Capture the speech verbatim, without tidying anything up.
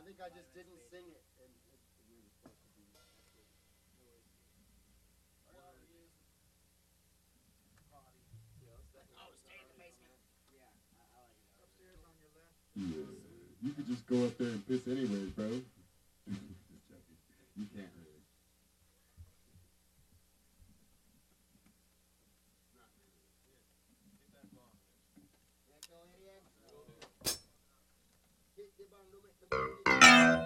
think I just didn't sing it, and, and we were supposed to be. Oh, stay in the basement. Yeah, I, I like it. Upstairs on your left. Yeah, you could just go up there and piss anyway, bro. Just joking. You can't really. Hit the bang, don't make the